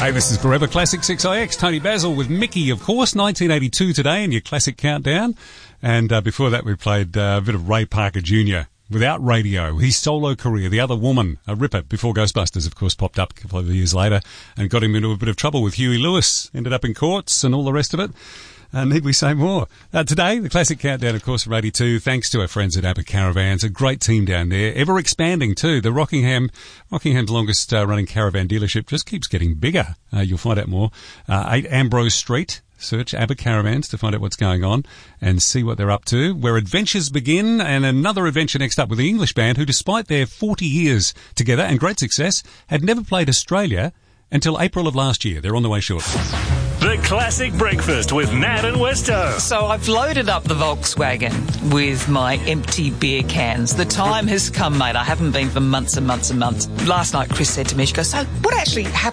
Hey, this is Forever Classic 6IX. Tony Basil with Mickey, of course, 1982 today in your classic countdown. And before that, we played a bit of Ray Parker Jr. Without Radio, his solo career, The Other Woman, a ripper before Ghostbusters, of course, popped up a couple of years later and got him into a bit of trouble with Huey Lewis. Ended up in courts and all the rest of it. Need we say more? Today, the Classic Countdown, of course, from 82, thanks to our friends at ABBA Caravans, a great team down there, ever expanding too. The Rockingham's longest running caravan dealership just keeps getting bigger. You'll find out more. 8 Ambrose Street. Search ABBA Caravans to find out what's going on and see what they're up to. Where adventures begin, and another adventure next up with the English band who, despite their 40 years together and great success, had never played Australia until April of last year. They're on the way shortly. The Classic Breakfast with Nat and Westo. So I've loaded up the Volkswagen with my empty beer cans. The time has come, mate. I haven't been for months and months and months. Last night, Chris said to me, she goes, so what actually happened?